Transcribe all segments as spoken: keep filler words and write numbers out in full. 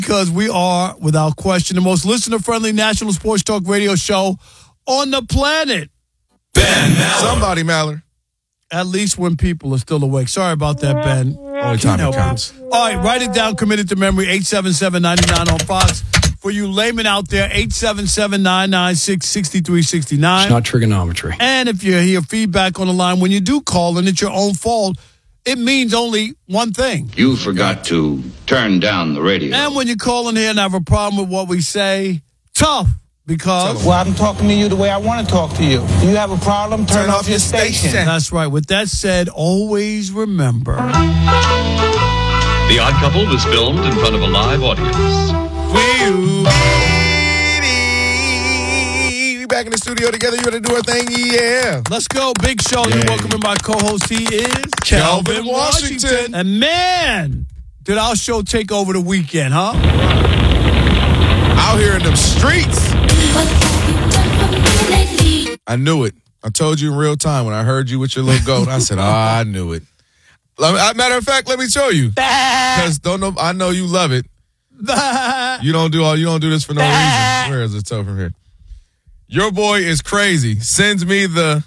Because we are, without question, the most listener-friendly national sports talk radio show on the planet. Ben Maller. Somebody, Maller. At least when people are still awake. Sorry about that, Ben. Only time it counts. All right, write it down, commit it to memory, eight seven seven, nine nine on Fox. For you laymen out there, eight seven seven, nine nine six, six three six nine. It's not trigonometry. And if you hear feedback on the line, when you do call and it's your own fault, it means only one thing. You forgot to turn down the radio. And when you call in here and have a problem with what we say, tough. Because... Well, I'm talking to you the way I want to talk to you. Do you have a problem? Turn, Turn off, off your station. station. That's right. With that said, always remember. The Odd Couple was filmed in front of a live audience. We back in the studio together. You ready to do our thing? Yeah. Let's go. Big show. Yeah. You're welcoming my co-host. He is Calvin Washington. Washington. And man, did our show take over the weekend, huh? Out here in them streets. I knew it. I told you in real time when I heard you with your little goat. I said, oh, I knew it. Matter of fact, let me show you. Because don't know. I know you love it. You don't do all. You don't do this for no reason. Where is it? So from here. Your boy is crazy. Sends me the,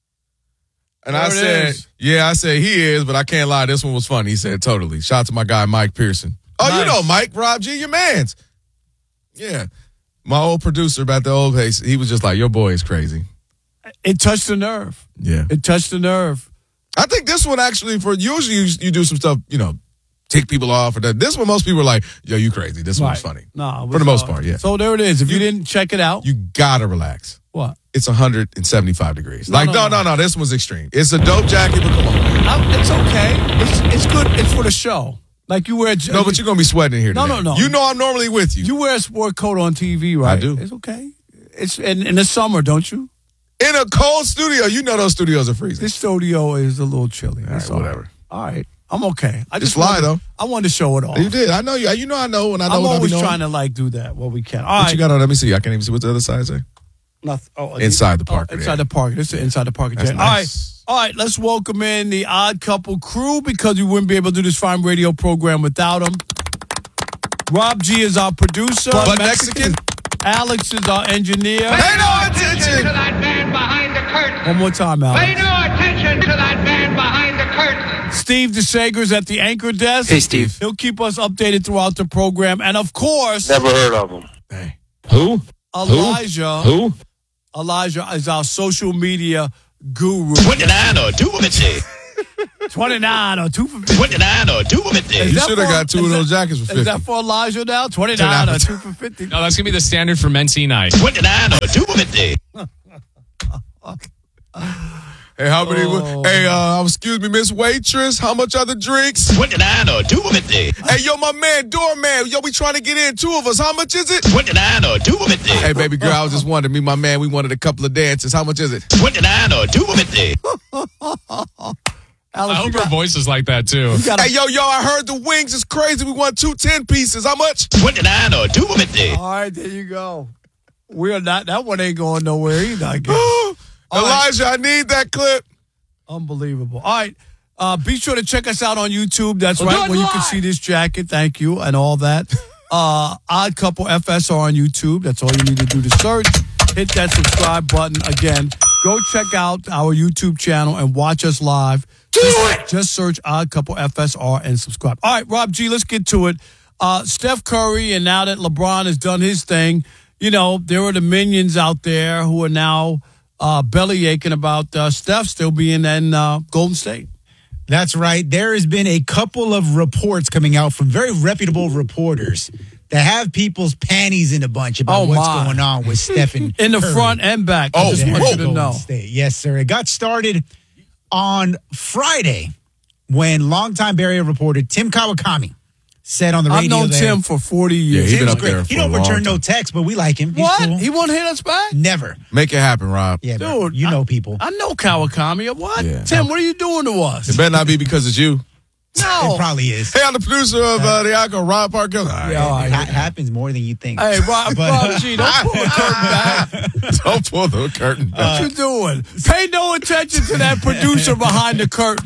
and there I said, is. yeah, I said he is, but I can't lie. This one was funny. He said totally. Shout out to my guy Mike Pearson. Oh, nice. You know Mike, Rob G, your man's. Yeah, my old producer about the old place. He was just like, your boy is crazy. It touched the nerve. Yeah, it touched the nerve. I think this one actually for usually you, you do some stuff, you know. Tick people off or that. This one, most people are like, yo, you crazy. This right. one's funny. No, for the most uh, part, yeah. So there it is. If you, you didn't check it out. You gotta relax. What? It's one hundred seventy-five degrees. No, like, no no, no, no, no, this one's extreme. It's a dope jacket, but come on. I, it's okay. It's it's good. It's for the show. Like you wear. A, no, but you're gonna be sweating in here No, today. no, no. You know I'm normally with you. You wear a sport coat on T V, right? I do. It's okay. It's in, in the summer, don't you? In a cold studio. You know those studios are freezing. This studio is a little chilly. All right, whatever. All right. I'm okay. I just, just lie, wanted, though. I wanted to show it off. You did. I know you. You know I know, and I know I'm what always I be trying to like do that. What we can. All what right. you got on? Let me see. I can't even see what the other side say. Nothing. Oh, inside the park. Oh, inside the park. This is inside the park. That's nice. All right. All right. Let's welcome in the Odd Couple crew because we wouldn't be able to do this fine radio program without them. Rob G is our producer. But Mexican. Alex is our engineer. Pay no attention to that man behind the curtain. One more time, Alex. Pay no attention to that man behind the curtain. Steve DeSager's at the anchor desk. Hey, Steve. He'll keep us updated throughout the program. And, of course... Never heard of him. Hey. Who? Elijah. Who? Elijah is our social media guru. twenty-nine or two fifty. twenty-nine or two fifty. twenty-nine or two fifty. You should have got two of those jackets for fifty. Is that for Elijah now? twenty-nine or two for fifty. No, that's going to be the standard for Men's night. twenty-nine or two fifty. Hey, how many? Oh. Hey, uh, excuse me, Miss Waitress. How much are the drinks? twenty-nine or two fifty. Hey, yo, my man, doorman. Yo, we trying to get in. Two of us. How much is it? twenty-nine or two fifty. Hey, baby girl, I was just wondering. Me, and my man, we wanted a couple of dances. How much is it? twenty-nine or two fifty. Alex, I hope got, her voice is like that too. gotta, hey, yo, yo, I heard the wings is crazy. We want two ten pieces. How much? twenty-nine or two fifty. All right, there you go. We are not. That one ain't going nowhere either. I guess. Elijah, right. I need that clip. Unbelievable. All right. Uh, be sure to check us out on YouTube. That's we'll right, where you can see this jacket. Thank you, and all that. Uh, Odd Couple F S R on YouTube. That's all you need to do to search. Hit that subscribe button. Again, go check out our YouTube channel and watch us live. Just, just search Odd Couple F S R and subscribe. All right, Rob G, let's get to it. Uh, Steph Curry, and now that LeBron has done his thing, you know, there are the minions out there who are now uh, belly aching about uh, Steph still being in uh, Golden State. That's right. There has been a couple of reports coming out from very reputable reporters that have people's panties in a bunch about oh what's my. going on with Stephen in the Curry. front and back. Oh, I just want you to know. State. Yes, sir. It got started on Friday when longtime Bay Area reporter Tim Kawakami said on the radio. I've known that, Tim for forty years. Yeah, he's been Tim's up there great. for He don't a long return time. no text, but we like him. He's What? cool. He won't hit us back? Never. Make it happen, Rob. Yeah, Dude, you know I, people. I know Kawakami. What? Yeah. Tim, what are you doing to us? It better not be because it's you. No. It probably is. Hey, I'm the producer of uh, the Icon, Rob Parker. All right. Yeah, all right. It ha- happens more than you think. Hey, Rob, But- Rob G, don't pull the curtain back. Don't pull the curtain back. What you doing? Pay no attention to that producer behind the curtain.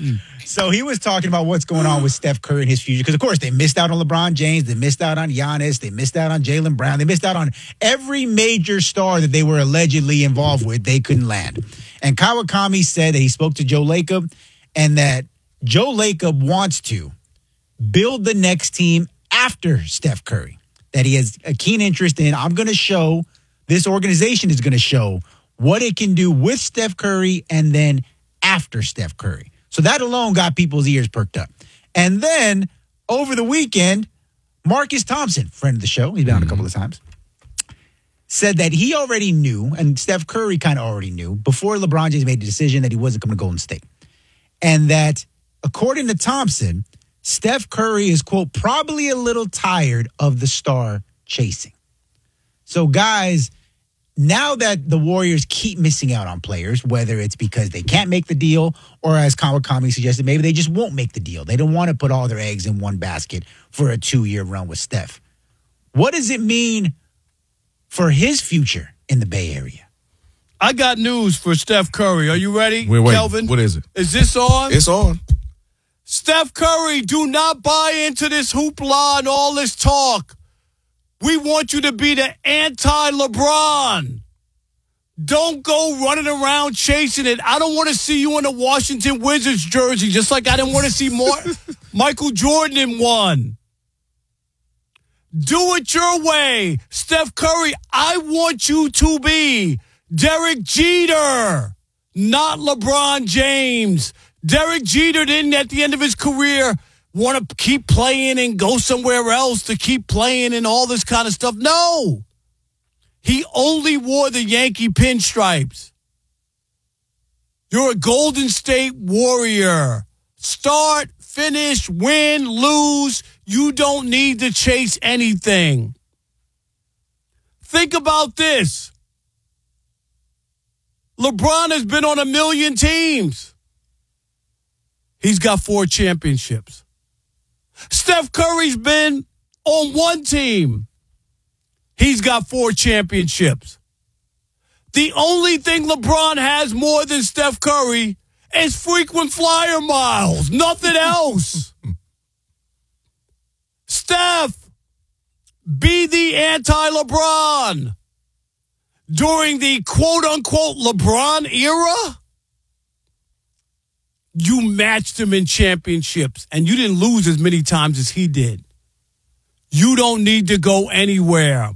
So he was talking about what's going on with Steph Curry and his future. Because, of course, they missed out on LeBron James. They missed out on Giannis. They missed out on Jaylen Brown. They missed out on every major star that they were allegedly involved with. They couldn't land. And Kawakami said that he spoke to Joe Lacob and that Joe Lacob wants to build the next team after Steph Curry, that he has a keen interest in. I'm going to show, this organization is going to show what it can do with Steph Curry and then after Steph Curry. So that alone got people's ears perked up. And then over the weekend, Marcus Thompson, friend of the show, he's been on a couple of times, said that he already knew, and Steph Curry kind of already knew, before LeBron James made the decision that he wasn't coming to Golden State. And that, according to Thompson, Steph Curry is, quote, probably a little tired of the star chasing. So, guys, now that the Warriors keep missing out on players, whether it's because they can't make the deal or, as Kawakami suggested, maybe they just won't make the deal. They don't want to put all their eggs in one basket for a two-year run with Steph. What does it mean for his future in the Bay Area? I got news for Steph Curry. Are you ready, wait, wait, Kelvin? What is it? Is this on? It's on. Steph Curry, do not buy into this hoopla and all this talk. We want you to be the anti-LeBron. Don't go running around chasing it. I don't want to see you in a Washington Wizards jersey, just like I didn't want to see more Michael Jordan in one. Do it your way. Steph Curry, I want you to be Derek Jeter, not LeBron James. Derek Jeter didn't, at the end of his career, want to keep playing and go somewhere else to keep playing and all this kind of stuff. No. He only wore the Yankee pinstripes. You're a Golden State Warrior. Start, finish, win, lose. You don't need to chase anything. Think about this. LeBron has been on a million teams. He's got four championships. Steph Curry's been on one team. He's got four championships. The only thing LeBron has more than Steph Curry is frequent flyer miles. Nothing else. Steph, be the anti-LeBron. During the quote-unquote LeBron era, you matched him in championships, and you didn't lose as many times as he did. You don't need to go anywhere.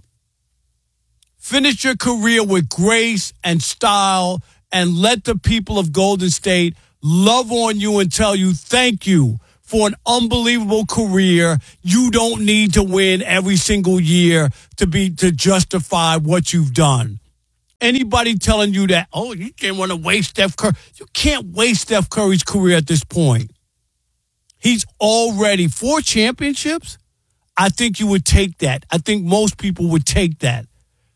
Finish your career with grace and style, and let the people of Golden State love on you and tell you thank you for an unbelievable career. You don't need to win every single year to be to justify what you've done. Anybody telling you that, oh, you can't want to waste Steph Curry. You can't waste Steph Curry's career at this point. He's already four championships. I think you would take that. I think most people would take that.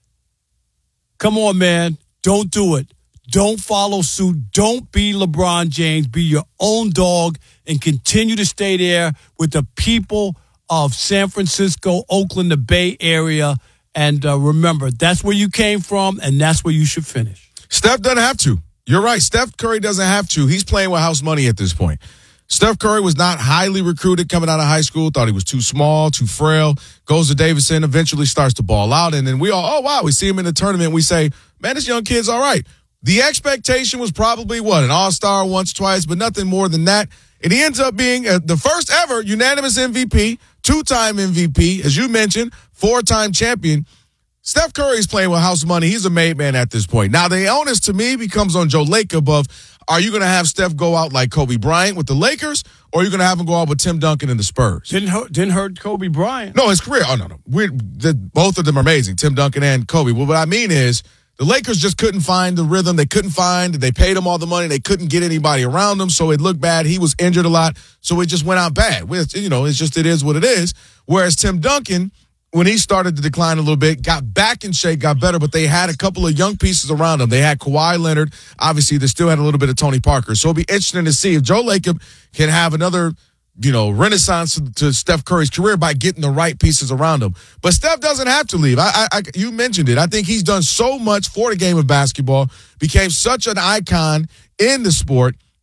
Come on, man. Don't do it. Don't follow suit. Don't be LeBron James. Be your own dog and continue to stay there with the people of San Francisco, Oakland, the Bay Area. And uh, remember, that's where you came from, and that's where you should finish. Steph doesn't have to. You're right. Steph Curry doesn't have to. He's playing with house money at this point. Steph Curry was not highly recruited coming out of high school, thought he was too small, too frail, goes to Davidson, eventually starts to ball out, and then we all, oh, wow, we see him in the tournament. We say, man, this young kid's all right. The expectation was probably, what, an all-star once, twice, but nothing more than that. And he ends up being uh, the first ever unanimous M V P, two-time M V P, as you mentioned, four-time champion. Steph Curry's playing with house money. He's a made man at this point. Now, the onus to me becomes on Joe Lacob of, are you going to have Steph go out like Kobe Bryant with the Lakers, or are you going to have him go out with Tim Duncan and the Spurs? Didn't hurt, didn't hurt Kobe Bryant. No, his career. Oh, no, no. We're, the, both of them are amazing, Tim Duncan and Kobe. Well, what I mean is, the Lakers just couldn't find the rhythm. They couldn't find, they paid him all the money. They couldn't get anybody around him, so it looked bad. He was injured a lot, so it just went out bad. Which, you know, it's just, it is what it is. Whereas Tim Duncan, when he started to decline a little bit, got back in shape, got better, but they had a couple of young pieces around him. They had Kawhi Leonard. Obviously, they still had a little bit of Tony Parker. So it'll be interesting to see if Joe Lacob can have another, you know, renaissance to, to Steph Curry's career by getting the right pieces around him. But Steph doesn't have to leave. I, I, I, you mentioned it. I think he's done so much for the game of basketball, became such an icon in the sport,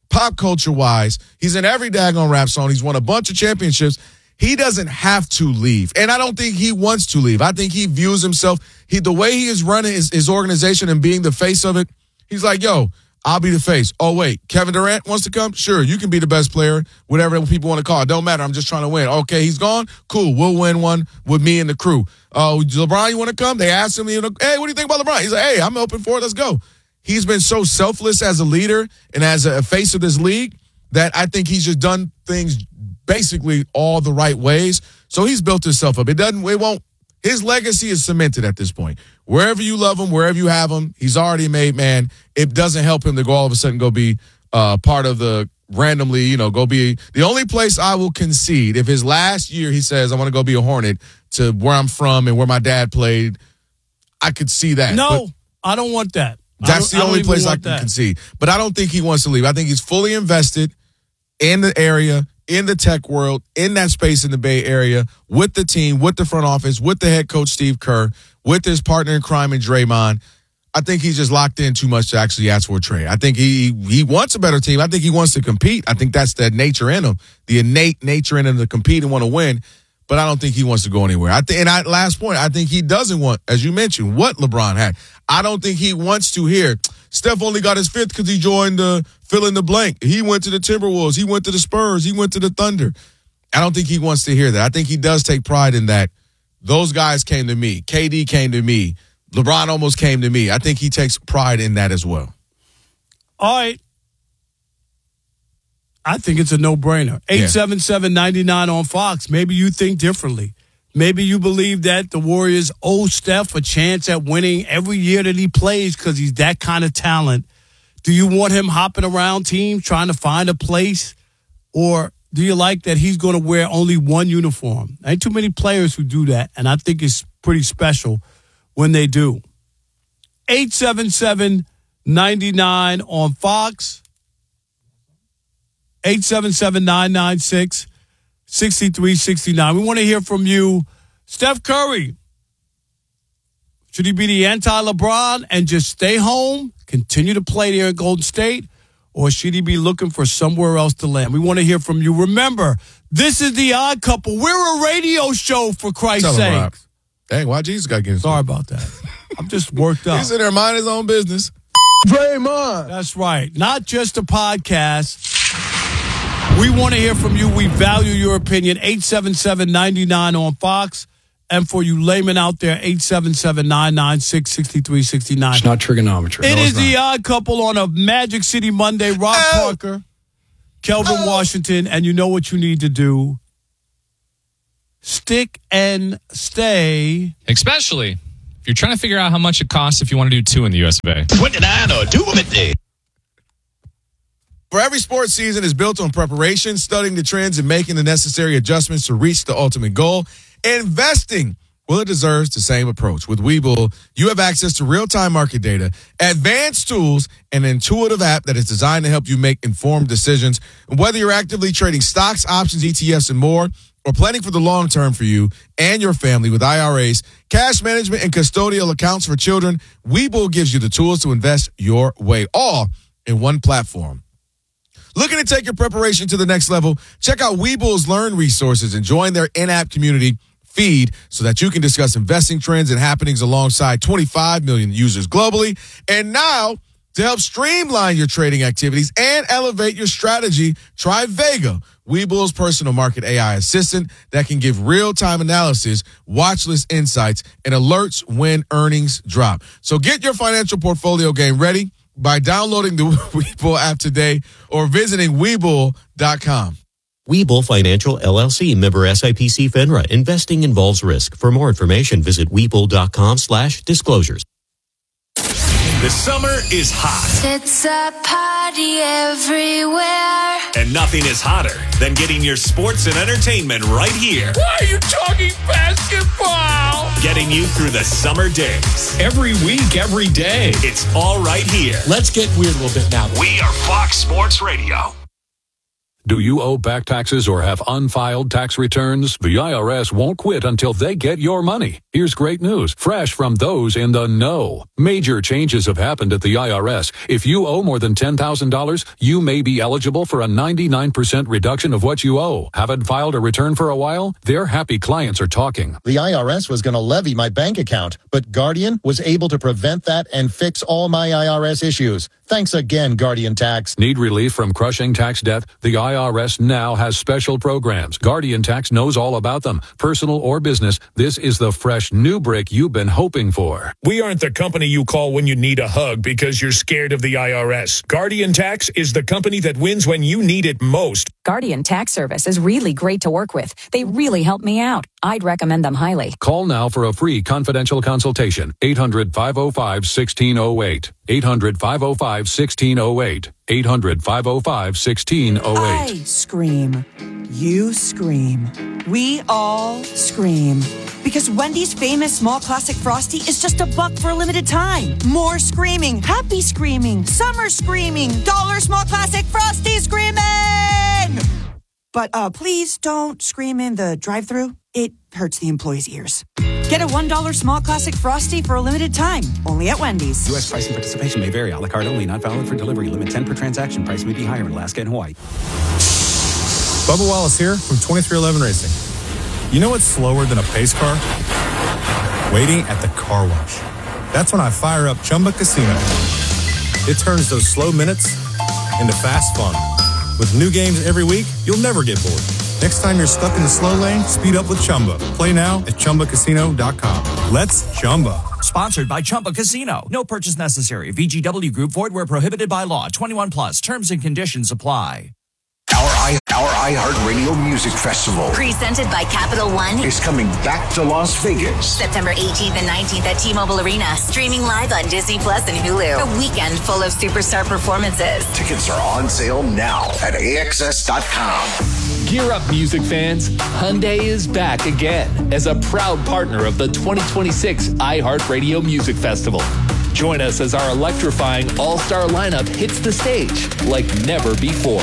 pop culture-wise. He's in every daggone rap song. He's won a bunch of championships. He doesn't have to leave, and I don't think he wants to leave. I think he views himself, he the way he is running his, his organization and being the face of it, he's like, yo, I'll be the face. Oh, wait, Kevin Durant wants to come? Sure, you can be the best player, whatever people want to call it. Don't matter. I'm just trying to win. Okay, he's gone? Cool, we'll win one with me and the crew. Oh, uh, LeBron, you want to come? They asked him, you know, hey, what do you think about LeBron? He's like, hey, I'm open for it. Let's go. He's been so selfless as a leader and as a face of this league that I think he's just done things basically all the right ways. So he's built himself up. It doesn't, it won't, his legacy is cemented at this point. Wherever you love him, wherever you have him, he's already made, man. It doesn't help him to go all of a sudden go be uh, part of the randomly, you know, go be the only place I will concede if his last year he says, I want to go be a Hornet to where I'm from and where my dad played. I could see that. No, I don't want that. That's the only place I can that. concede. But I don't think he wants to leave. I think he's fully invested in the area, in the tech world, in that space in the Bay Area, with the team, with the front office, with the head coach, Steve Kerr, with his partner in crime in Draymond. I think he's just locked in too much to actually ask for a trade. I think he he wants a better team. I think he wants to compete. I think that's the nature in him, the innate nature in him to compete and want to win. But I don't think he wants to go anywhere. I think, and I, last point, I think he doesn't want, as you mentioned, what LeBron had. I don't think he wants to hear. Steph only got his fifth because he joined the fill in the blank. He went to the Timberwolves. He went to the Spurs. He went to the Thunder. I don't think he wants to hear that. I think he does take pride in that. Those guys came to me. K D came to me. LeBron almost came to me. I think he takes pride in that as well. All right. I think it's a no-brainer. eight seven seven, nine nine on Fox. Maybe you think differently. Maybe you believe that the Warriors owe Steph a chance at winning every year that he plays because he's that kind of talent. Do you want him hopping around teams trying to find a place? Or do you like that he's going to wear only one uniform? Ain't too many players who do that, and I think it's pretty special when they do. eight seven seven, nine nine on Fox. eight seven seven, nine nine six, six three six nine. We want to hear from you. Steph Curry, should he be the anti-LeBron and just stay home, continue to play there at Golden State, or should he be looking for somewhere else to land? We want to hear from you. Remember, this is The Odd Couple. We're a radio show, for Christ's sake. Dang, why Jesus got to get into Sorry about that. I'm just worked up. He's in there minding his own business. Draymond. That's right. Not just a podcast. We want to hear from you. We value your opinion. eight seven seven, nine nine on Fox. And for you laymen out there, eight seven seven, nine nine six, six three six nine. It's not trigonometry. It no, is The Odd Couple on a Magic City Monday. Rob oh. Parker, Kelvin oh. Washington, and you know what you need to do. Stick and stay. Especially if you're trying to figure out how much it costs if you want to do two in the U S of A. twenty-nine or do with it. For every sports season is built on preparation, studying the trends, and making the necessary adjustments to reach the ultimate goal. Investing, well, it deserves the same approach. With Webull, you have access to real-time market data, advanced tools, and an intuitive app that is designed to help you make informed decisions. And whether you're actively trading stocks, options, E T Fs, and more, or planning for the long term for you and your family with I R As, cash management, and custodial accounts for children, Webull gives you the tools to invest your way, all in one platform. Looking to take your preparation to the next level? Check out Webull's Learn resources and join their in-app community feed so that you can discuss investing trends and happenings alongside twenty-five million users globally. And now, to help streamline your trading activities and elevate your strategy, try Vega, Webull's personal market A I assistant that can give real-time analysis, watch list insights, and alerts when earnings drop. So get your financial portfolio game ready by downloading the Webull app today or visiting Webull dot com. Webull Financial, L L C, member S I P C FINRA. Investing involves risk. For more information, visit Webull dot com slash disclosures. The summer is hot. It's a party everywhere. And nothing is hotter than getting your sports and entertainment right here. Why are you talking basketball? Getting you through the summer days. Every week, every day. It's all right here. Let's get weird a little bit now. We are Fox Sports Radio. Do you owe back taxes or have unfiled tax returns? The I R S won't quit until they get your money. Here's great news, fresh from those in the know. Major changes have happened at the I R S. If you owe more than ten thousand dollars, you may be eligible for a ninety-nine percent reduction of what you owe. Haven't filed a return for a while? Their happy clients are talking. The I R S was going to levy my bank account, but Guardian was able to prevent that and fix all my I R S issues. Thanks again, Guardian Tax. Need relief from crushing tax debt? The I R S now has special programs. Guardian Tax knows all about them. Personal or business, this is the fresh new brick you've been hoping for. We aren't the company you call when you need a hug because you're scared of the I R S. Guardian Tax is the company that wins when you need it most. Guardian Tax Service is really great to work with. They really help me out. I'd recommend them highly. Call now for a free confidential consultation. eight hundred, five oh five, one six oh eight. eight hundred, five oh five, one six oh eight. eight hundred, five oh five, one six oh eight. I scream. You scream. We all scream. Because Wendy's famous small classic Frosty is just a buck for a limited time. More screaming. Happy screaming. Summer screaming. Dollar small classic Frosty screaming! But uh, please don't scream in the drive-thru. It hurts the employees' ears. Get a one dollar small classic Frosty for a limited time. Only at Wendy's. U S price and participation may vary. A la carte only. Not valid for delivery. Limit ten per transaction. Price may be higher in Alaska and Hawaii. Bubba Wallace here from twenty-three eleven Racing. You know what's slower than a pace car? Waiting at the car wash. That's when I fire up Chumba Casino. It turns those slow minutes into fast fun. With new games every week, you'll never get bored. Next time you're stuck in the slow lane, speed up with Chumba. Play now at Chumba Casino dot com. Let's Chumba. Sponsored by Chumba Casino. No purchase necessary. V G W Group. Void where prohibited by law. twenty-one plus. Terms and conditions apply. Our I, our iHeartRadio Music Festival, presented by Capital One, is coming back to Las Vegas. September eighteenth and nineteenth at T-Mobile Arena. Streaming live on Disney Plus and Hulu. A weekend full of superstar performances. Tickets are on sale now at A X S dot com. Gear up, music fans. Hyundai is back again as a proud partner of the twenty twenty-six iHeartRadio Music Festival. Join us as our electrifying all-star lineup hits the stage like never before.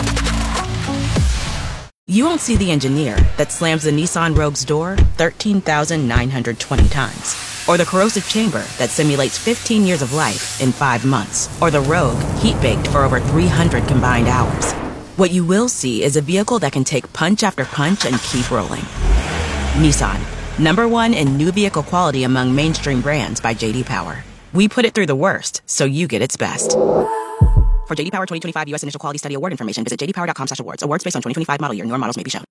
You won't see the engineer that slams the Nissan Rogue's door thirteen thousand nine hundred twenty times. Or the corrosive chamber that simulates fifteen years of life in five months. Or the Rogue heat-baked for over three hundred combined hours. What you will see is a vehicle that can take punch after punch and keep rolling. Nissan, number one in new vehicle quality among mainstream brands by J D Power. We put it through the worst, so you get its best. For J D Power twenty twenty-five U S Initial Quality Study Award information, visit j d power dot com slash awards. Awards based on twenty twenty-five model year. Newer models may be shown.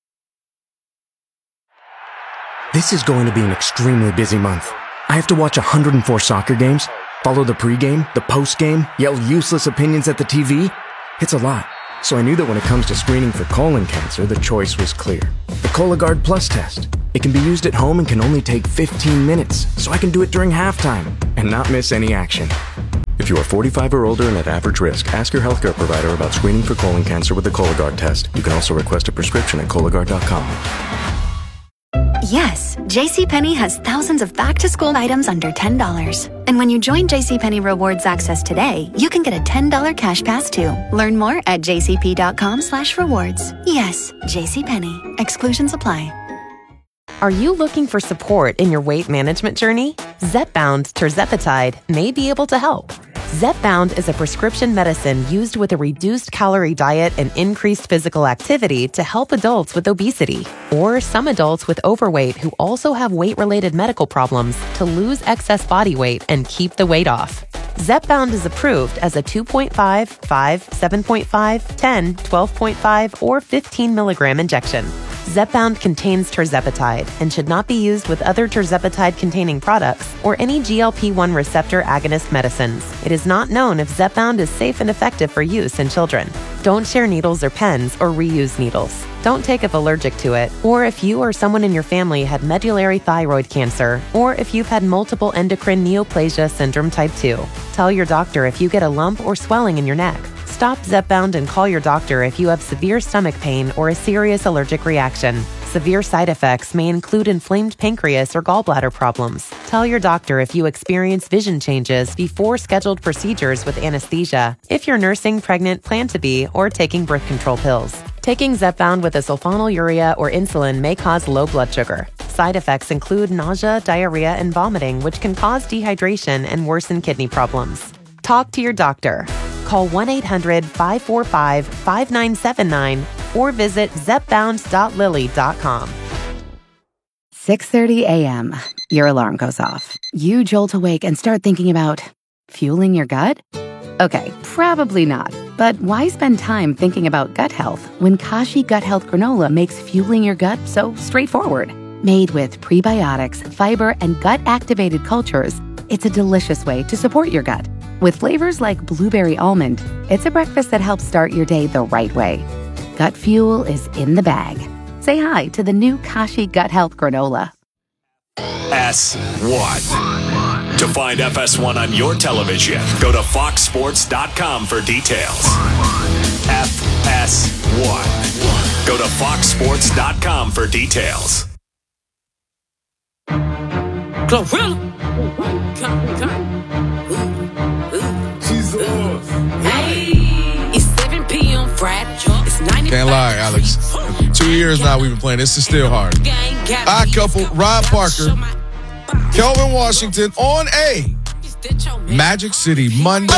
This is going to be an extremely busy month. I have to watch one hundred four soccer games, follow the pregame, the postgame, yell useless opinions at the T V. It's a lot. So I knew that when it comes to screening for colon cancer, the choice was clear. The Cologuard Plus test. It can be used at home and can only take fifteen minutes, so I can do it during halftime and not miss any action. If you are forty-five or older and at average risk, ask your healthcare provider about screening for colon cancer with the Cologuard test. You can also request a prescription at Cologuard dot com. Yes, JCPenney has thousands of back-to-school items under ten dollars. And when you join JCPenney Rewards Access today, you can get a ten dollars cash pass too. Learn more at j c p dot com slash rewards. Yes, JCPenney. Exclusions apply. Are you looking for support in your weight management journey? Zepbound tirzepatide may be able to help. Zepbound is a prescription medicine used with a reduced calorie diet and increased physical activity to help adults with obesity or some adults with overweight who also have weight-related medical problems to lose excess body weight and keep the weight off. Zepbound is approved as a two point five, five, seven point five, ten, twelve point five, or fifteen milligram injection. Zepbound contains tirzepatide and should not be used with other tirzepatide-containing products or any G L P one receptor agonist medicines. It is not known if Zepbound is safe and effective for use in children. Don't share needles or pens or reuse needles. Don't take if allergic to it, or if you or someone in your family had medullary thyroid cancer, or if you've had multiple endocrine neoplasia syndrome type two. Tell your doctor if you get a lump or swelling in your neck. Stop Zepbound and call your doctor if you have severe stomach pain or a serious allergic reaction. Severe side effects may include inflamed pancreas or gallbladder problems. Tell your doctor if you experience vision changes before scheduled procedures with anesthesia, if you're nursing, pregnant, plan to be, or taking birth control pills. Taking Zepbound with a sulfonylurea or insulin may cause low blood sugar. Side effects include nausea, diarrhea, and vomiting, which can cause dehydration and worsen kidney problems. Talk to your doctor. Call one eight hundred five four five five nine seven nine or visit zepbound dot lilly dot com. six thirty a.m. Your alarm goes off. You jolt awake and start thinking about fueling your gut? Okay, probably not. But why spend time thinking about gut health when Kashi Gut Health Granola makes fueling your gut so straightforward? Made with prebiotics, fiber, and gut-activated cultures, it's a delicious way to support your gut. With flavors like blueberry almond, it's a breakfast that helps start your day the right way. Gut fuel is in the bag. Say hi to the new Kashi Gut Health Granola. S one. To find F S one on your television, go to fox sports dot com for details. F S one. Go to fox sports dot com for details. Can't lie, Alex. Two years now we've been playing. This is still hard. Odd couple, Rob Parker, Kelvin Washington on a Magic City Monday.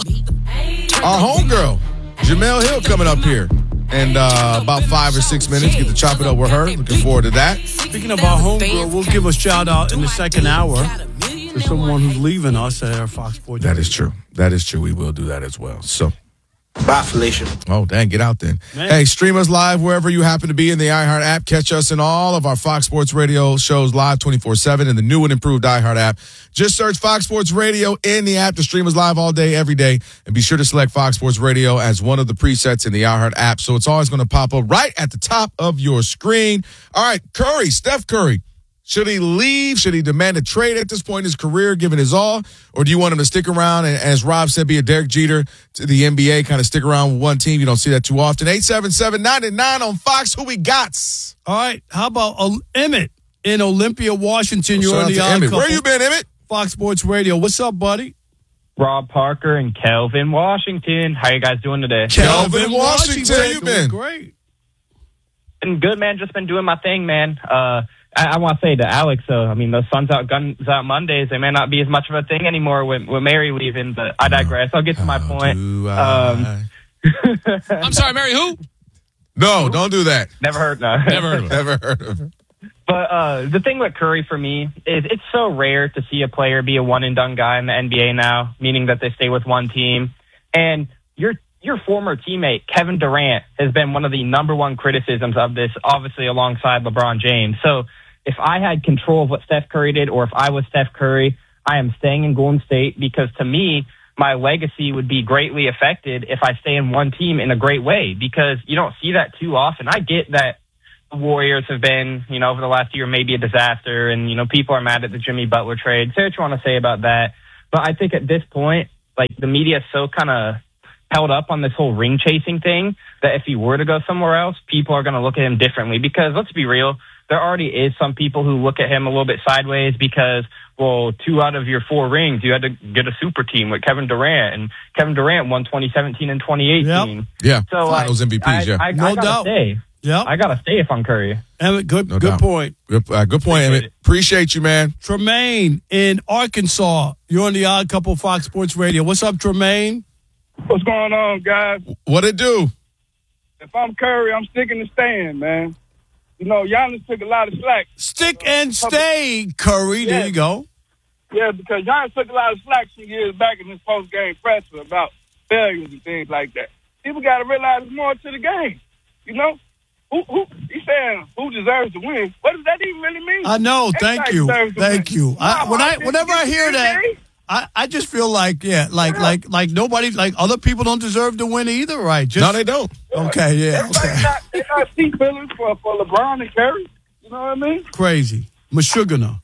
Our homegirl, Jamel Hill, coming up here. And uh, about five or six minutes, get to chop it up with her. Looking forward to that. Speaking of our homegirl, we'll give a shout out in the second hour to someone who's leaving us at Air Fox Sports. That is true. That is true. We will do that as well. So. Bye, Felicia. Oh, dang, get out then. Man. Hey, stream us live wherever you happen to be in the iHeart app. Catch us in all of our Fox Sports Radio shows live twenty-four seven in the new and improved iHeart app. Just search Fox Sports Radio in the app to stream us live all day, every day. And be sure to select Fox Sports Radio as one of the presets in the iHeart app. So it's always going to pop up right at the top of your screen. All right, Curry, Steph Curry. Should he leave? Should he demand a trade at this point in his career, given his all? Or do you want him to stick around and, as Rob said, be a Derek Jeter to the N B A, kind of stick around with one team? You don't see that too often. eight seven seven, nine nine on Fox. Who we got? All right. How about uh, Emmett in Olympia, Washington? You're on the Odd Couple. Where you been, Emmett? Fox Sports Radio. What's up, buddy? Rob Parker and Kelvin Washington. How you guys doing today? Kelvin Washington. How you been? Great. Been good, man. Just been doing my thing, man. Uh, I, I want to say to Alex, though, I mean, those Suns out, Guns out Mondays, they may not be as much of a thing anymore with, with Mary leaving, but I digress. I'll get to my point. Um, I'm sorry, Mary who? No, don't do that. Never heard, no. Never heard of her. Never heard of her. But uh, the thing with Curry for me is it's so rare to see a player be a one-and-done guy in the N B A now, meaning that they stay with one team. And your your former teammate, Kevin Durant, has been one of the number one criticisms of this, obviously alongside LeBron James. So if I had control of what Steph Curry did, or if I was Steph Curry, I am staying in Golden State because to me, my legacy would be greatly affected if I stay in one team in a great way because you don't see that too often. I get that the Warriors have been, you know, over the last year, maybe a disaster and, you know, people are mad at the Jimmy Butler trade. Say what you want to say about that. But I think at this point, like the media is so kind of held up on this whole ring chasing thing that if he were to go somewhere else, people are going to look at him differently because let's be real. There already is some people who look at him a little bit sideways because, well, two out of your four rings, you had to get a super team with Kevin Durant, and Kevin Durant won twenty seventeen and twenty eighteen. Yep. Yeah, so Finals I, M V Ps, I, yeah. I, I, No I gotta doubt. stay. Yeah, I gotta stay if I'm Curry. Emmett, good, No good doubt. point. Good, uh, good point, Emmett. Appreciate you, man. Tremaine in Arkansas. You're on the Odd Couple Fox Sports Radio. What's up, Tremaine? What's going on, guys? What it do? If I'm Curry, I'm sticking to staying, man. You know, Giannis took a lot of slack. Stick and stay, Curry. Yeah. There you go. Yeah, because Giannis took a lot of slack some years back in his post-game presser about failures and things like that. People got to realize there's more to the game. You know? Who, who, he's saying who deserves to win. What does that even really mean? I know. Thank Everybody you. deserves to Thank win. you. I, No, when I, think whenever I hear that, I, I just feel like, yeah, like, like, like nobody, like other people don't deserve to win either, right? Just, No, they don't. Okay, yeah, okay. Everybody's not, they're not seat fillers for, for LeBron and Curry. You know what I mean? Crazy. Meshuggah.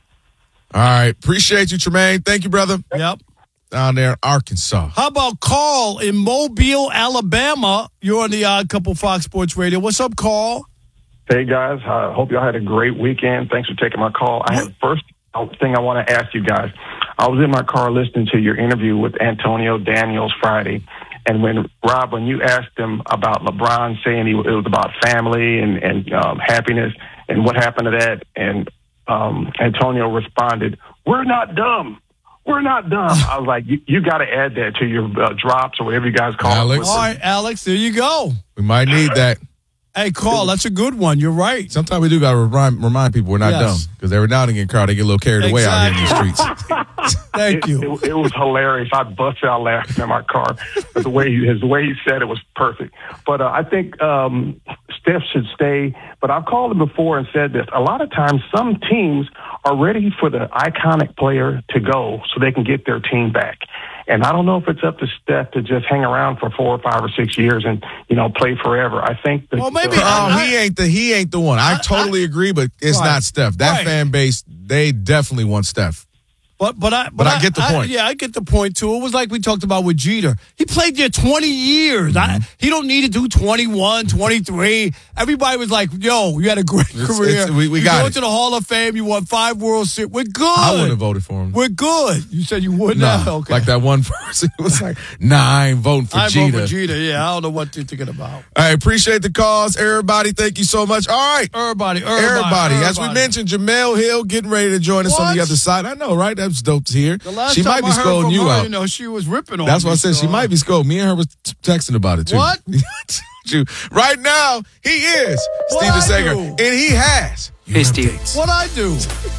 All right. Appreciate you, Tremaine. Thank you, brother. Yep. Down there in Arkansas. How about Carl in Mobile, Alabama? You're on the Odd Couple Fox Sports Radio. What's up, Carl? Hey, guys. I hope y'all had a great weekend. Thanks for taking my call. I have first thing I want to ask you guys. I was in my car listening to your interview with Antonio Daniels Friday, And when, Rob, when you asked him about LeBron saying he, it was about family and, and um, happiness and what happened to that, and um, Antonio responded, "We're not dumb. We're not dumb." I was like, you, you got to add that to your uh, drops or whatever you guys call Alex. it. All right, Alex, there you go. We might need that. Hey, Carl, that's a good one. You're right. Sometimes we do got to remind, remind people we're not Yes. dumb, because every now and again, Carl, they get a little carried away out here in the streets. Thank it, you. It, it was hilarious. I busted out laughing in my car. But the way he, his the way he said it was perfect. But uh, I think um, Steph should stay. But I've called him before and said this. A lot of times, some teams are ready for the iconic player to go so they can get their team back. And I don't know if it's up to Steph to just hang around for four or five or six years and, you know, play forever. I think that. Well, maybe Oh, I, he ain't the he ain't the one. I, I totally I, agree, but it's right. not Steph. That Right. fan base, they definitely want Steph. But but I but, But I get the point. yeah, I get the point too. It was like we talked about with Jeter. He played there twenty years. Mm-hmm. I, he don't need to do twenty-one, twenty-three. Everybody was like, "Yo, you had a great It's- career. it's- we- we you got go it. to the Hall of Fame. You won five World Series. We're good. I wouldn't have voted for him. We're good." You said you wouldn't. No, have? Okay. like that one person was like, "Nah, I ain't voting for I Jeter." vote for Jeter. Yeah, I don't know what you're thinking about. I appreciate the calls, everybody. Thank you so much. All right, Everybody, everybody, everybody. As we everybody. mentioned, Jamel Hill getting ready to join us on What? the other side. I know, right? That's dope to hear. The last She time might be I heard scolding from you her, out. You know, she was ripping on That's me, why I said she so- might be scolding. Me and her was t- texting about it too. What? You- right now, he is What Steven I Sager, do? and he has. Hey, Steve. What I do?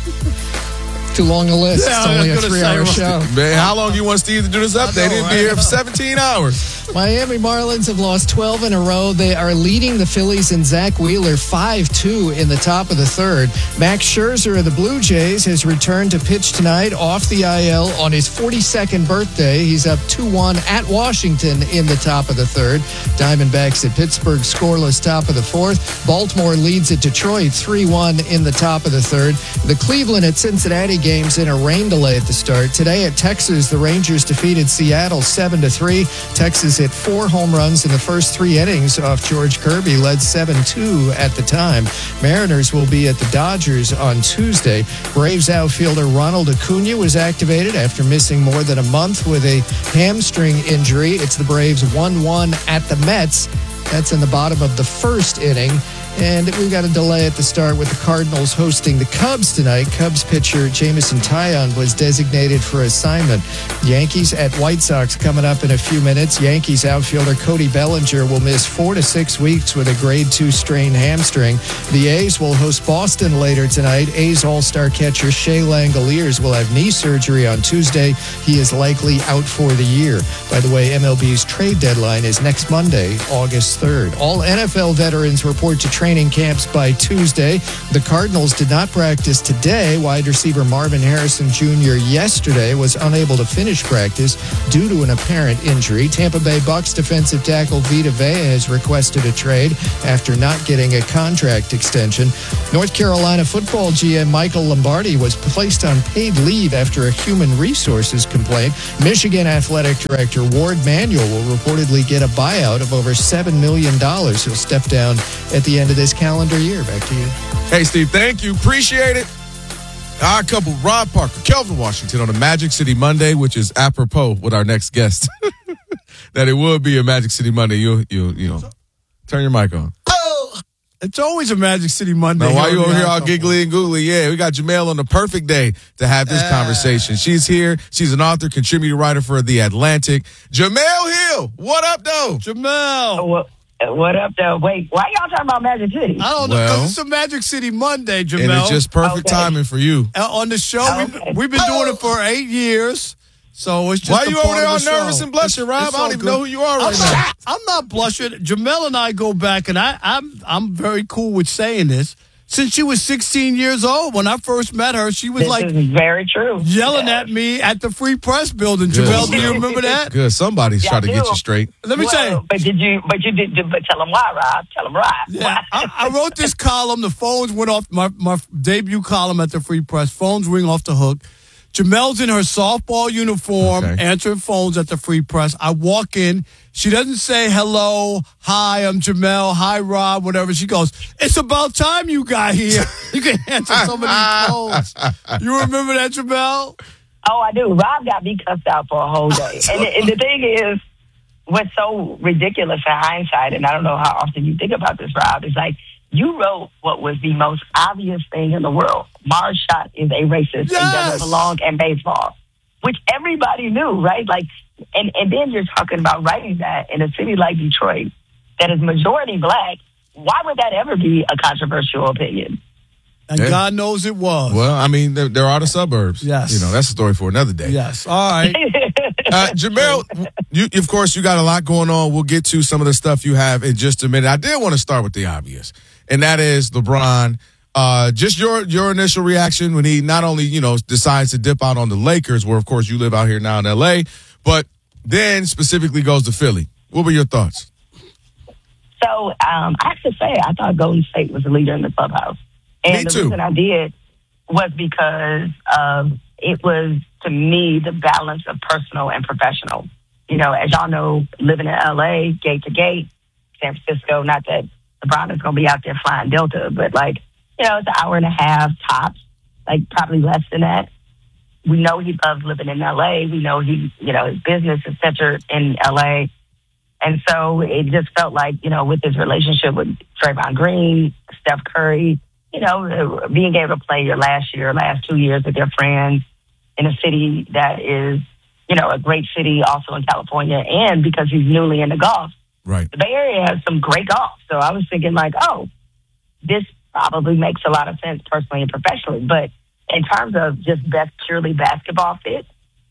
Too long a list. Yeah, it's I only was a gonna three-hour say, show. Man, how long you want Steve to do this update? know, He'll right? be here for seventeen hours. Miami Marlins have lost twelve in a row. They are leading the Phillies and Zach Wheeler five two in the top of the third. Max Scherzer of the Blue Jays has returned to pitch tonight off the I L on his forty-second birthday. He's up two one at Washington in the top of the third. Diamondbacks at Pittsburgh scoreless top of the fourth. Baltimore leads at Detroit three one in the top of the third. The Cleveland at Cincinnati games in a rain delay at the start. Today at Texas, the Rangers defeated Seattle seven to three. Texas hit four home runs in the first three innings off George Kirby, led seven two at the time. Mariners will be at the Dodgers on Tuesday. Braves outfielder Ronald Acuna was activated after missing more than a month with a hamstring injury. It's the Braves one one at the Mets. That's in the bottom of the first inning. And we've got a delay at the start with the Cardinals hosting the Cubs tonight. Cubs pitcher Jameson Taillon was designated for assignment. Yankees at White Sox coming up in a few minutes. Yankees outfielder Cody Bellinger will miss four to six weeks with a grade two strained hamstring. The A's will host Boston later tonight. A's all-star catcher Shea Langoliers will have knee surgery on Tuesday. He is likely out for the year. By the way, M L B's trade deadline is next Monday, August third. All N F L veterans report to training camps by Tuesday. The Cardinals did not practice today. Wide receiver Marvin Harrison Junior yesterday was unable to finish practice due to an apparent injury. Tampa Bay Bucks defensive tackle Vita Vea has requested a trade after not getting a contract extension. North Carolina football G M Michael Lombardi was placed on paid leave after a human resources complaint. Michigan athletic director Ward Manuel will reportedly get a buyout of over seven million dollars. He'll step down at the end of this calendar year. Back to you. Hey, Steve, thank you. Appreciate it. Our couple, Rob Parker, Kelvin Washington on a Magic City Monday, which is apropos with our next guest. That it would be a Magic City Monday. You, you, you know, turn your mic on. Oh, it's always a Magic City Monday. Now, why you over here all couple. giggly and googly? Yeah, we got Jamel on the perfect day to have this Uh, conversation. She's here. She's an author, contributor, writer for The Atlantic. Jamel Hill, what up, though? Jamel. What, what up, though? Wait, why y'all talking about Magic City? I don't know, Well- because it's a Magic City Monday, Jamel. And it's just perfect Okay. timing for you. Uh, on the show. Okay. We've, we've been doing it for eight years. So it's just Why a you part over there of all the show. nervous and blushing, It's- Rob? it's I don't all even good. know who you are right I'm now. not, I'm not blushing. Jamel and I go back, and I, I'm I'm very cool with saying this. Since she was sixteen years old, when I first met her, she was This like is very true. yelling Yeah. at me at the Free Press building. Good. Jamel, do you remember that? Good. Somebody's Yeah, trying to I get do. you straight. Let me well, say, but did you? But you did. But tell them why, Rob. Tell them why. yeah, I, I wrote this column. The phones went off. My my debut column at the Free Press. Phones ring off the hook. Jamel's in her softball uniform, Okay. answering phones at the Free Press. I walk in. She doesn't say hello, hi, I'm Jamel, hi, Rob, whatever. She goes, it's about time you got here. You can answer some of these phones. You remember that, Jamel? Oh, I do. Rob got me cussed out for a whole day, and, the- and the thing is, what's so ridiculous in hindsight, and I don't know how often you think about this, Rob, is like you wrote what was the most obvious thing in the world. Mars Schott is a racist yes! and doesn't belong in baseball, which everybody knew, right? Like, and, and then you're talking about writing that in a city like Detroit that is majority black. Why would that ever be a controversial opinion? And yeah. God knows it was. Well, I mean, there, there are the suburbs. Yes. You know, that's a story for another day. Yes. All right. uh, Jamel, you, of course, you got a lot going on. We'll get to some of the stuff you have in just a minute. I did want to start with the obvious, and that is LeBron. Uh, just your your initial reaction when he not only, you know, decides to dip out on the Lakers, where, of course, you live out here now in L A, but then specifically goes to Philly. What were your thoughts? So um, I have to say, I thought Golden State was the leader in the clubhouse. And Me the too. reason I did was because um, it was, to me, the balance of personal and professional. You know, as y'all know, living in L A, gate to gate, San Francisco, not that LeBron is going to be out there flying Delta, but like, you know, it's an hour and a half tops, like probably less than that. We know he loves living in L A. We know he, you know, his business is centered in L A. And so it just felt like, you know, with his relationship with Draymond Green, Steph Curry, you know, being able to play your last year, last two years with your friends in a city that is, you know, a great city also in California, and because he's newly into golf. Right. The Bay Area has some great golf. So I was thinking like, oh, this probably makes a lot of sense personally and professionally. But in terms of just best purely basketball fit,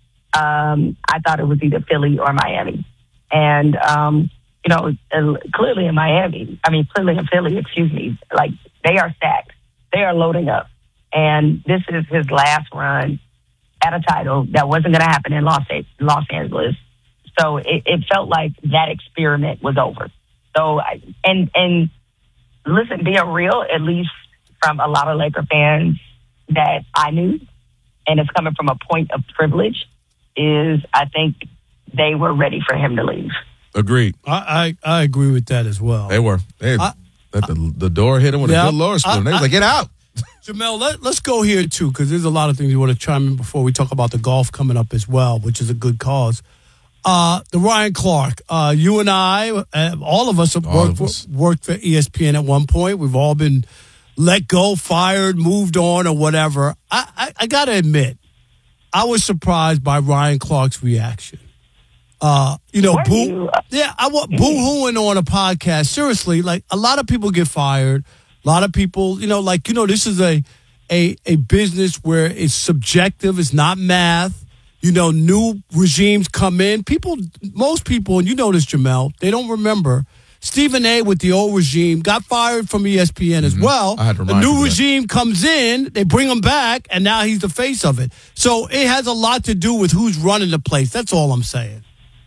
um, I thought it was either Philly or Miami. And, um, you know, clearly in Miami, I mean, clearly in Philly, excuse me, like they are stacked. They are loading up. And this is his last run at a title that wasn't going to happen in Los, Los Angeles. So it, it felt like that experiment was over. So, I, and, and listen, being real, at least from a lot of Laker fans that I knew, and it's coming from a point of privilege, is I think they were ready for him to leave. Agreed. I, I, I agree with that as well. They were. They I, let the, the door hit him with yeah, a good Lord spoon. I, They was I, like, get out. Jamel, let, let's go here, too, because there's a lot of things you want to chime in before we talk about the golf coming up as well, which is a good cause. Uh, the Ryan Clark, uh, you and I, uh, all of us have all worked, us. For, worked for E S P N at one point. We've all been let go, fired, moved on, or whatever. I, I, I got to admit, I was surprised by Ryan Clark's reaction. Uh, you know, boo, you? yeah, I want boo-hooing on a podcast. Seriously, like a lot of people get fired. A lot of people, you know, like, you know, this is a, a, a business where it's subjective. It's not math. You know, new regimes come in. People, most people, and you know this, Jamel, they don't remember. Stephen A. with the old regime got fired from E S P N as mm-hmm. well. I had to the new regime comes in, they bring him back, and now he's the face of it. So it has a lot to do with who's running the place. That's all I'm saying.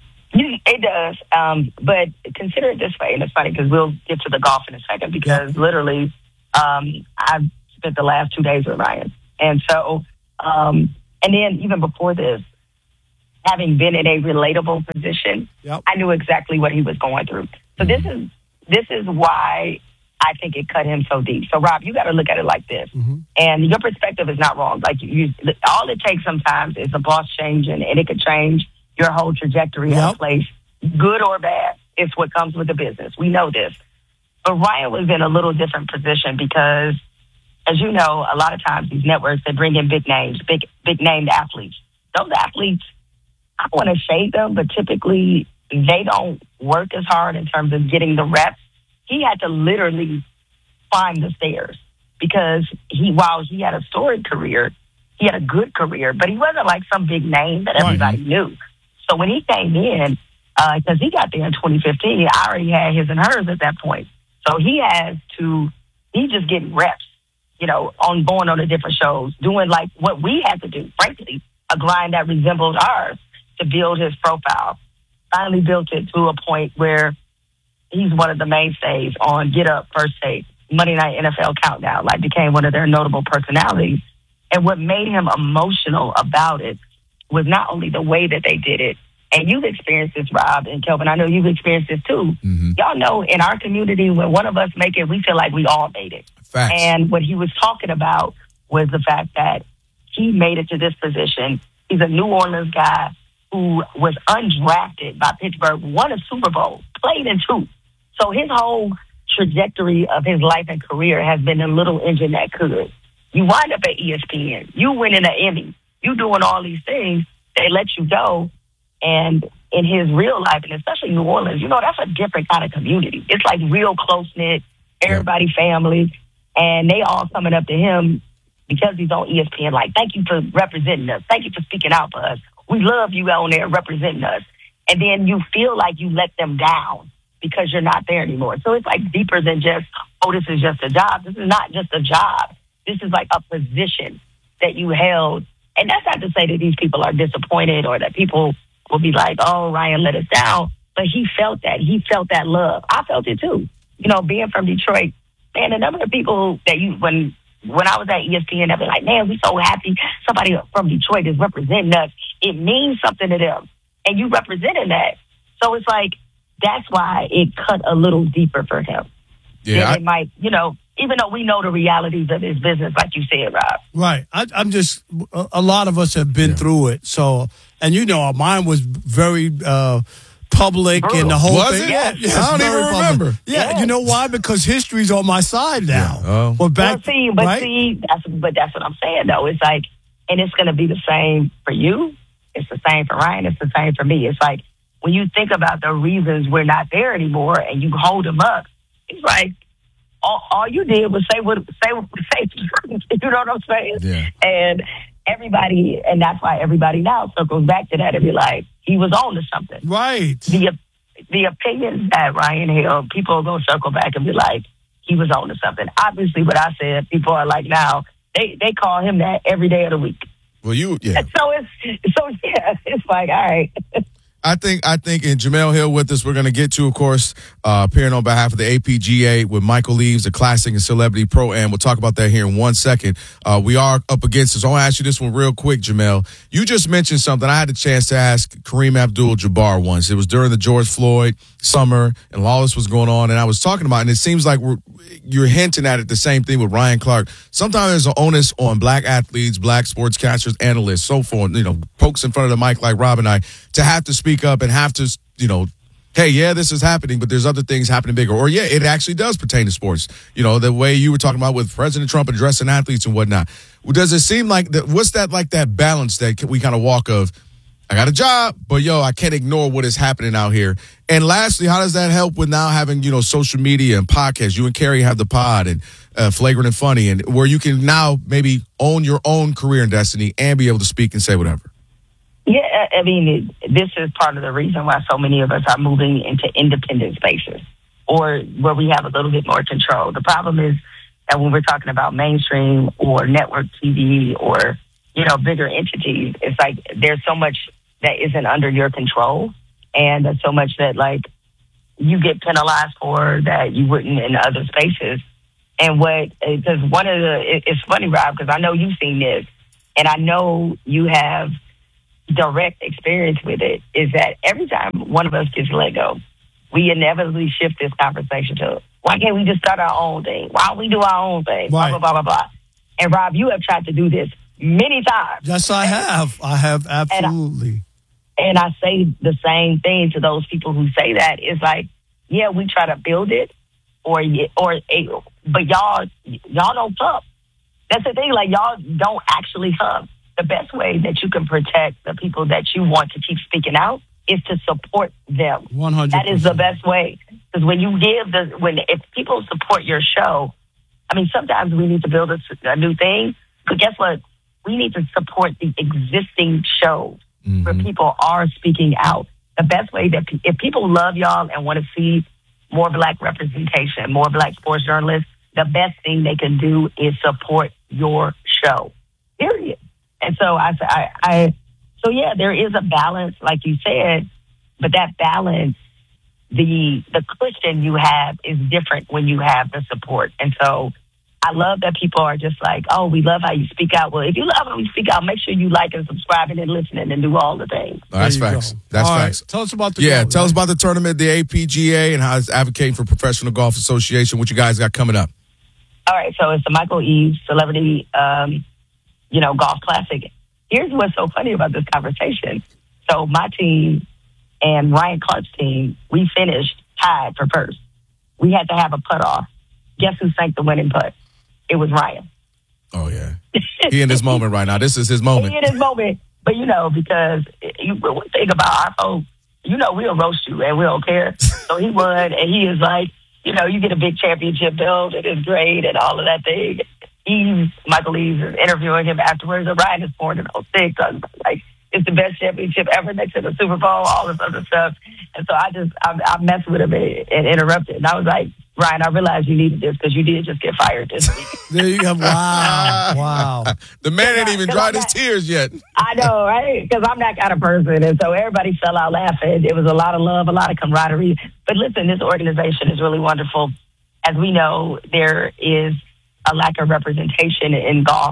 It does, um, but consider it this way, and it's funny because we'll get to the golf in a second because yeah. literally um, I've spent the last two days with Ryan. And so, um, and then even before this, having been in a relatable position, yep. I knew exactly what he was going through. So this is this is why I think it cut him so deep. So, Rob, you got to look at it like this. Mm-hmm. And your perspective is not wrong. Like you, all it takes sometimes is a boss changing, and it could change your whole trajectory yep. of a place, good or bad. It's what comes with the business. We know this. But Ryan was in a little different position because, as you know, a lot of times these networks, they bring in big names, big big named athletes. Those athletes, I don't want to shade them, but typically they don't work as hard in terms of getting the reps. He had to literally climb the stairs because he, while he had a storied career, he had a good career, but he wasn't like some big name that everybody right. knew. So when he came in, because uh, he got there in twenty fifteen, I already had his and hers at that point. So he has to, he's just getting reps, you know, on going on the different shows, doing like what we had to do, frankly, a grind that resembled ours to build his profile. Finally built it to a point where he's one of the mainstays on Get Up, First Take, Monday Night N F L Countdown, like became one of their notable personalities. And what made him emotional about it was not only the way that they did it, and you've experienced this, Rob and Kelvin, I know you've experienced this too. Mm-hmm. Y'all know in our community, when one of us make it, we feel like we all made it. Facts. And what he was talking about was the fact that he made it to this position. He's a New Orleans guy. who was undrafted by Pittsburgh, won a Super Bowl, played in two. So his whole trajectory of his life and career has been a little engine that could. You wind up at E S P N. You winning an Emmy. You doing all these things. They let you go. And in his real life, and especially New Orleans, you know, that's a different kind of community. It's like real close-knit, everybody family. And they all coming up to him because he's on E S P N like, thank you for representing us. Thank you for speaking out for us. We love you on there representing us. And then you feel like you let them down because you're not there anymore. So it's like deeper than just, oh, this is just a job. This is not just a job. This is like a position that you held. And that's not to say that these people are disappointed or that people will be like, oh, Ryan let us down. But he felt that. He felt that love. I felt it too. You know, being from Detroit, man, the number of people that you, when when I was at E S P N, they'd be like, man, we so happy somebody from Detroit is representing us. It means something to them. And you representing that. So it's like, that's why it cut a little deeper for him. Yeah, I, it might, you know, even though we know the realities of his business, like you said, Rob. Right. I, I'm just, a, a lot of us have been yeah. through it. So, and you know, mine was very uh, public Brutal. and the whole was thing. It? Yeah, yeah, I don't even public. remember. Yeah, yeah, you know why? Because history's on my side now. Yeah. Oh. Well, back, well, see, but right? see, that's, but that's what I'm saying, though. It's like, and it's going to be the same for you. It's the same for Ryan. It's the same for me. It's like, when you think about the reasons we're not there anymore and you hold them up, it's like, all, all you did was say what say say the truth. You know what I'm saying? Yeah. And everybody, and that's why everybody now circles back to that and be like, he was on to something. Right. The the opinions that Ryan held, people are gonna circle back and be like, he was on to something. Obviously, what I said, people are like now, they they call him that every day of the week. Well, you yeah. And so it's so yeah, it's like, all right. I think, I think, and Jemele Hill with us, we're going to get to, of course, uh, appearing on behalf of the A P G A with Michael Leaves, the Classic and Celebrity Pro-Am. We'll talk about that here in one second. Uh, we are up against this. I want to ask you this one real quick, Jemele. You just mentioned something. I had a chance to ask Kareem Abdul-Jabbar once. It was during the George Floyd summer, and all this was going on, and I was talking about it, and it seems like we're, you're hinting at it, the same thing with Ryan Clark. Sometimes there's an onus on black athletes, black sportscasters, analysts, so forth, you know, folks in front of the mic like Rob and I, to have to speak up and have to, you know, hey, yeah, this is happening, but there's other things happening bigger. Or, yeah, it actually does pertain to sports. You know, the way you were talking about with President Trump addressing athletes and whatnot. Does it seem like that? What's that like that balance that we kind of walk of, I got a job, but, yo, I can't ignore what is happening out here. And lastly, how does that help with now having, you know, social media and podcasts? You and Carrie have the pod and uh, Flagrant and Funny, and where you can now maybe own your own career and destiny and be able to speak and say whatever. Yeah, I mean, this is part of the reason why so many of us are moving into independent spaces or where we have a little bit more control. The problem is that when we're talking about mainstream or network T V or, you know, bigger entities, it's like there's so much that isn't under your control, and there's so much that, like, you get penalized for that you wouldn't in other spaces. And what, because one of the, it, it's funny, Rob, because I know you've seen this, and I know you have direct experience with it, is that every time one of us gets let go, we inevitably shift this conversation to, why can't we just start our own thing? Why don't we do our own thing? Blah, blah, blah, blah, blah. And Rob, you have tried to do this many times. Yes, I have. I have absolutely. And I, and I say the same thing to those people who say that. It's like, yeah, we try to build it, or or but y'all y'all don't hub. That's the thing. Like, y'all don't actually hub. The best way that you can protect the people that you want to keep speaking out is to support them. one hundred percent. That is the best way. Because when you give the when if people support your show, I mean, sometimes we need to build a, a new thing. But guess what? We need to support the existing shows mm-hmm. where people are speaking out. The best way that pe- if people love y'all and want to see more black representation, more black sports journalists, the best thing they can do is support your show. Period. And so I, I, I, so yeah, there is a balance, like you said, but that balance, the the cushion you have is different when you have the support. And so I love that people are just like, oh, we love how you speak out. Well, if you love how you speak out, make sure you like and subscribing and listening and do all the things. Oh, that's facts. Go. That's all facts. Right. Tell us about the yeah. golf, tell right? us about the tournament, the A P G A, and how it's advocating for Professional Golf Association. What you guys got coming up? All right, so it's the Michael Eaves Celebrity, um, you know, Golf Classic. Here's what's so funny about this conversation. So my team and Ryan Clark's team, we finished tied for first. We had to have a putt off. Guess who sank the winning putt? It was Ryan. Oh, yeah. He in his moment right now. This is his moment. He in his moment. But, you know, because you think about our folks, you know, we'll roast you and we don't care. So he won, and he is like, you know, you get a big championship belt, and it's great and all of that thing. Eves, Michael Eves is interviewing him afterwards. And Ryan is born in oh six. Like, it's the best championship ever next to the Super Bowl, all this other stuff. And so I just, I, I messed with him and, and interrupted. And I was like, Ryan, I realized you needed this because you did just get fired this week. There you go. Wow. Wow. The man ain't even dried his tears yet. I know, right? Because I'm that kind of person. And so everybody fell out laughing. It was a lot of love, a lot of camaraderie. But listen, this organization is really wonderful. As we know, there is a lack of representation in golf.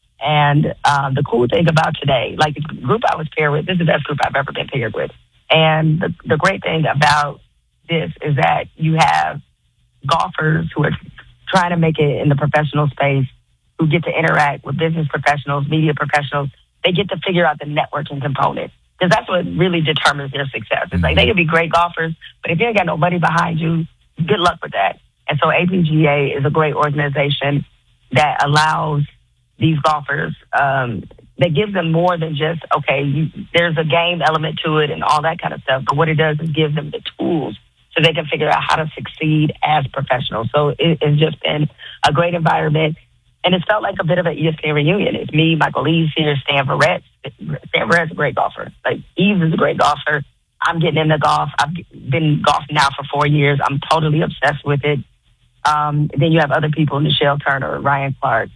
And uh, the cool thing about today, like the group I was paired with, this is the best group I've ever been paired with. And the, the great thing about this is that you have golfers who are trying to make it in the professional space, who get to interact with business professionals, media professionals. They get to figure out the networking component, because that's what really determines their success. It's like they can be great golfers, but if you ain't got no money behind you, good luck with that. And so A P G A is a great organization that allows these golfers, um, that gives them more than just, okay, you, there's a game element to it and all that kind of stuff. But what it does is give them the tools so they can figure out how to succeed as professionals. So it, it's just been a great environment. And it felt like a bit of an E S P N reunion. It's me, Michael Eves here, Stan Verrett. Stan Verrett's a great golfer. Like, Eves is a great golfer. I'm getting into golf. I've been golfing now for four years. I'm totally obsessed with it. Um, then you have other people, Nichelle Turner, Ryan Clark.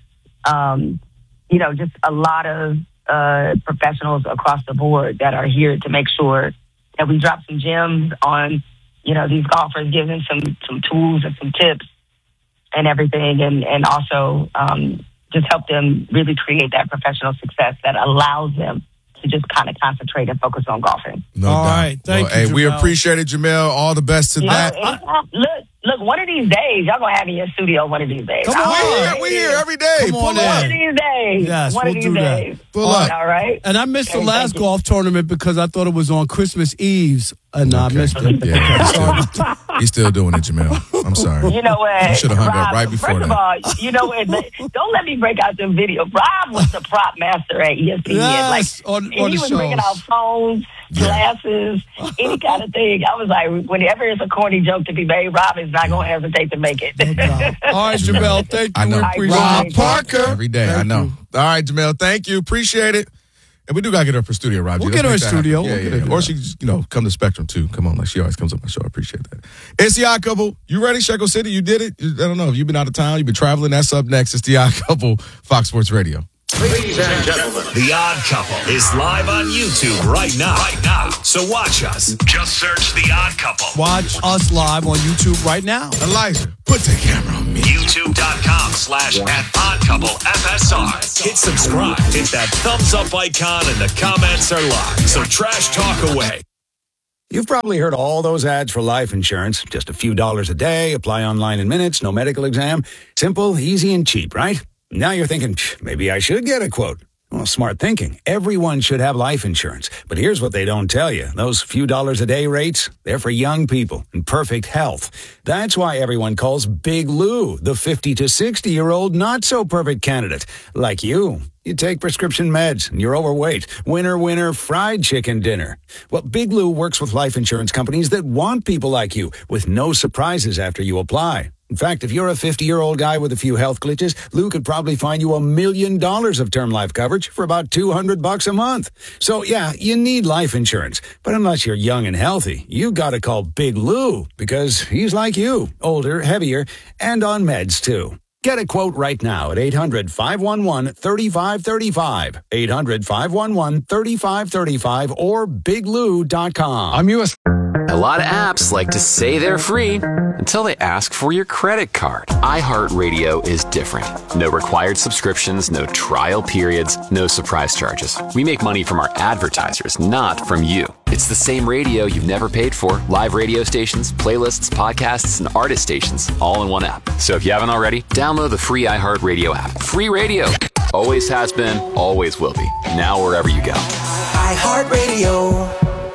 Um, you know, just a lot of uh, professionals across the board that are here to make sure that we drop some gems on, you know, these golfers, give them some, some tools and some tips and everything, and, and also um, just help them really create that professional success that allows them to just kind of concentrate and focus on golfing. No All doubt. right. Thank well, you, Hey, we Jamel. appreciate it, Jamel. All the best to You that. know, anytime- look, look, one of these days, y'all going to have me in studio one of these days. Come I'll- on. We're here, we here every day. Come on Pull in. up. One of these days. Yes, one we'll of do these that. days. Pull up. All right. And I missed the Okay, last thank you. golf tournament because I thought it was on Christmas Eves, and I missed it. Yeah, he's still, he's still doing it, Jamel. I'm sorry. You know what? You should have hung Rob, up right before First of that. all, you know what? Don't let me break out the video. Rob was the prop master at E S P N. Yes, like, on- and on he the was bringing out shows. phones, glasses, any kind of thing. I was like, whenever it's a corny joke to be made, Rob is not going to hesitate to make it. All right, Jamel, thank you. I know. We appreciate Rob it. Parker. Every day, Thank I know. you. All right, Jamel, thank you. Appreciate it. And we do got to get her for studio, Roger. We'll Let's get her make in that studio. happen. We'll Yeah, get yeah, her yeah. to Or that. she can just, you know, come to Spectrum, too. Come on, like she always comes on my show. I appreciate that. It's the Odd Couple. You ready, Shekel City? You did it? I don't know. If you've been out of town, you've been traveling, that's up next. It's the Odd Couple, Fox Sports Radio. Ladies and gentlemen, The Odd Couple is live on YouTube right now. Right now. So watch us. Just search The Odd Couple. Watch us live on YouTube right now. Elijah, put the camera on me. YouTube.com slash at Odd Couple F S R. Hit subscribe. Hit that thumbs up icon and the comments are live. So trash talk away. You've probably heard all those ads for life insurance. Just a few dollars a day, apply online in minutes, no medical exam. Simple, easy, and cheap, right? Now you're thinking, maybe I should get a quote. Well, smart thinking. Everyone should have life insurance. But here's what they don't tell you. Those few dollars a day rates, they're for young people in perfect health. That's why everyone calls Big Lou the fifty to sixty-year-old not-so-perfect candidate. Like you. You take prescription meds and you're overweight. Winner, winner, fried chicken dinner. Well, Big Lou works with life insurance companies that want people like you with no surprises after you apply. In fact, if you're a fifty-year-old guy with a few health glitches, Lou could probably find you a million dollars of term life coverage for about two hundred bucks a month. So yeah, you need life insurance. But unless you're young and healthy, you gotta call Big Lou because he's like you, older, heavier, and on meds too. Get a quote right now at eight hundred, five one one, three five three five, eight hundred, five one one, three five three five, or big lou dot com. I'm U S A lot of apps like to say they're free until they ask for your credit card. iHeartRadio is different. No required subscriptions, no trial periods, no surprise charges. We make money from our advertisers, not from you. It's the same radio you've never paid for. Live radio stations, playlists, podcasts, and artist stations, all in one app. So if you haven't already, download the free iHeartRadio app. Free radio. Always has been, always will be. Now wherever you go. iHeartRadio.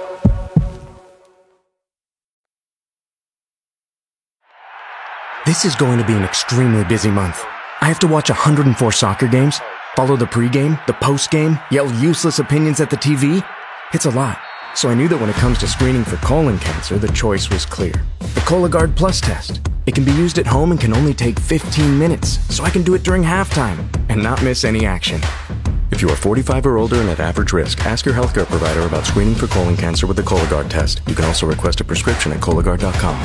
This is going to be an extremely busy month. I have to watch one hundred four soccer games, follow the pregame, the postgame, yell useless opinions at the T V. It's a lot. So I knew that when it comes to screening for colon cancer, the choice was clear. The Cologuard Plus test. It can be used at home and can only take fifteen minutes, so I can do it during halftime and not miss any action. If you are forty-five or older and at average risk, ask your healthcare provider about screening for colon cancer with the Cologuard test. You can also request a prescription at Cologuard dot com.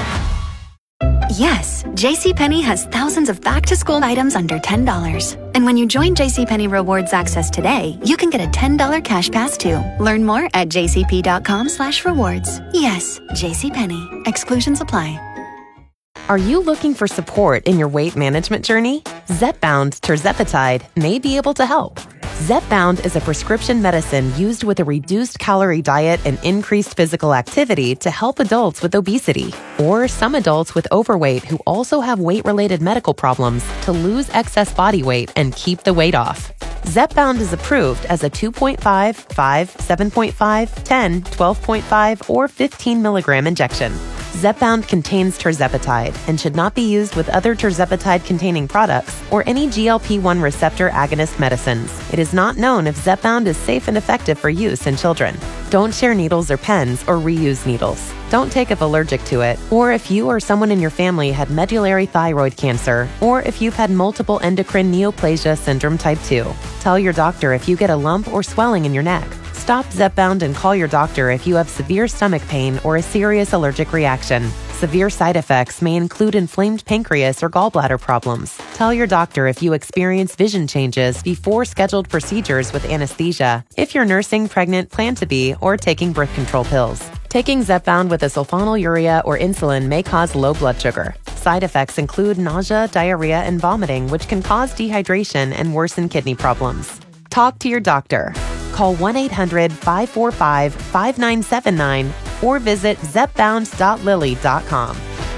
Yes, JCPenney has thousands of back-to-school items under ten dollars. And when you join JCPenney Rewards Access today, you can get a ten dollars cash pass too. Learn more at jcp.com slash rewards. Yes, JCPenney. Exclusions apply. Are you looking for support in your weight management journey? Zepbound tirzepatide may be able to help. Zepbound is a prescription medicine used with a reduced calorie diet and increased physical activity to help adults with obesity or some adults with overweight who also have weight-related medical problems to lose excess body weight and keep the weight off. Zepbound is approved as a two point five, five, seven point five, ten, twelve point five, or fifteen milligram injection. Zepbound contains tirzepatide and should not be used with other tirzepatide-containing products or any G L P one receptor agonist medicines. It is not known if Zepbound is safe and effective for use in children. Don't share needles or pens or reuse needles. Don't take if allergic to it, or if you or someone in your family had medullary thyroid cancer, or if you've had multiple endocrine neoplasia syndrome type two. Tell your doctor if you get a lump or swelling in your neck. Stop Zepbound and call your doctor if you have severe stomach pain or a serious allergic reaction. Severe side effects may include inflamed pancreas or gallbladder problems. Tell your doctor if you experience vision changes before scheduled procedures with anesthesia, if you're nursing, pregnant, plan to be, or taking birth control pills. Taking Zepbound with a sulfonylurea or insulin may cause low blood sugar. Side effects include nausea, diarrhea, and vomiting, which can cause dehydration and worsen kidney problems. Talk to your doctor. Call one eight hundred, five four five, five nine seven nine or visit zepbound dot lilly dot com.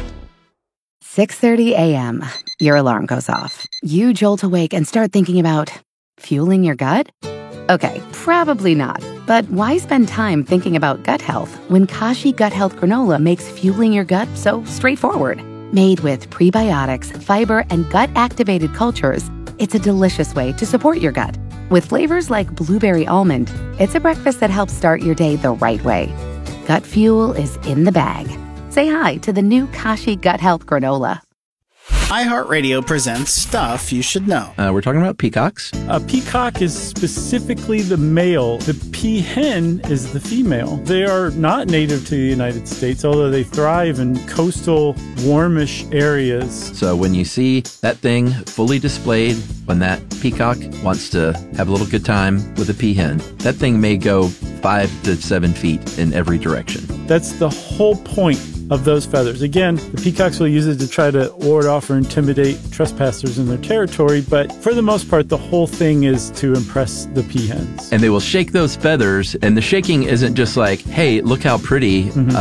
six thirty a.m. Your alarm goes off. You jolt awake and start thinking about fueling your gut? Okay, probably not. But why spend time thinking about gut health when Kashi Gut Health Granola makes fueling your gut so straightforward? Made with prebiotics, fiber, and gut-activated cultures, it's a delicious way to support your gut. With flavors like blueberry almond, it's a breakfast that helps start your day the right way. Gut fuel is in the bag. Say hi to the new Kashi Gut Health Granola. iHeartRadio presents Stuff You Should Know. Uh, we're talking about peacocks. A peacock is specifically the male. The peahen is the female. They are not native to the United States, although they thrive in coastal, warmish areas. So when you see that thing fully displayed, when that peacock wants to have a little good time with a peahen, that thing may go five to seven feet in every direction. That's the whole point of those feathers. Again, the peacocks will use it to try to ward off or intimidate trespassers in their territory, but for the most part, the whole thing is to impress the peahens. And they will shake those feathers, and the shaking isn't just like, hey, look how pretty, mm-hmm. uh,